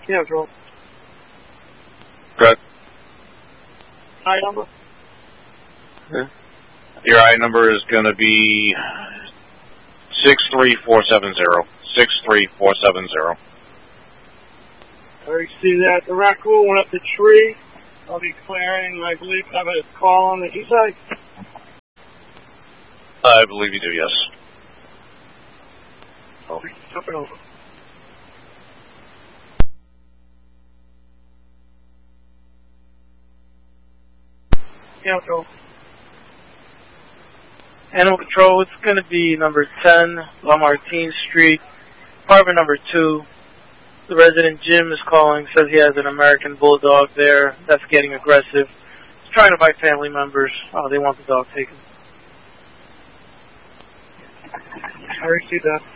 Yeah, Joel. Good. I number? Yeah. Your I number is going to be 63470. 63470. I already see that. The raccoon went up the tree. I'll be clearing, I believe, I have a call on the east side. I believe you do, yes. I'll be jumping over. Yeah, Joel. Animal Control, it's going to be number 10, Lamartine Street, apartment number 2. The resident Jim is calling, says he has an American Bulldog there that's getting aggressive. He's trying to buy family members. They want the dog taken. I already see that.